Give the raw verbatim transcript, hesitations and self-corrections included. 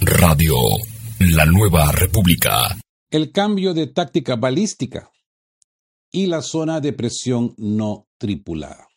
Radio La Nueva República. El cambio de táctica balística y la zona de presión no tripulada.